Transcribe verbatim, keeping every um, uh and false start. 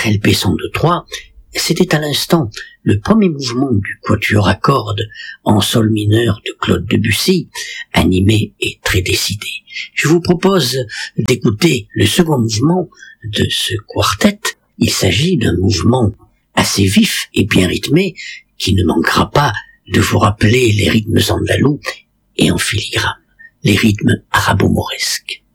L P cent deux trois, c'était à l'instant le premier mouvement du quatuor à cordes en sol mineur de Claude Debussy, animé et très décidé. Je vous propose d'écouter le second mouvement de ce quartet. Il s'agit d'un mouvement assez vif et bien rythmé qui ne manquera pas de vous rappeler les rythmes andalous et en filigrane, les rythmes arabo-mauresques.